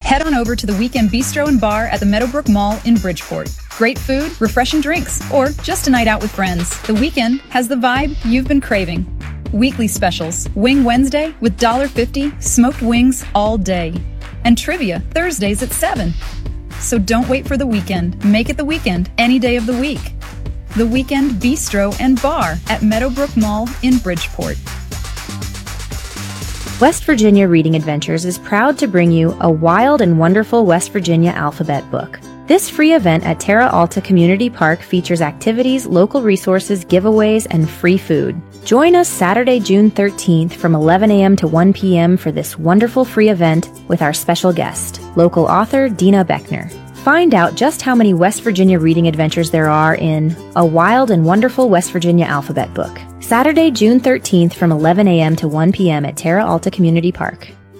Head on over to the Weekend Bistro and Bar at the Meadowbrook Mall in Bridgeport. Great food, refreshing drinks, or just a night out with friends. The Weekend has the vibe you've been craving. Weekly specials. Wing Wednesday with $1.50, smoked wings all day. And trivia Thursdays at 7. So don't wait for the weekend. Make it the weekend any day of the week. The Weekend Bistro and Bar at Meadowbrook Mall in Bridgeport. West Virginia Reading Adventures is proud to bring you a wild and wonderful West Virginia alphabet book. This free event at Terra Alta Community Park features activities, local resources, giveaways, and free food. Join us Saturday, June 13th from 11 a.m. to 1 p.m. for this wonderful free event with our special guest, local author Dina Beckner. Find out just how many West Virginia reading adventures there are in A Wild and Wonderful West Virginia Alphabet Book. Saturday, June 13th from 11 a.m. to 1 p.m. at Terra Alta Community Park.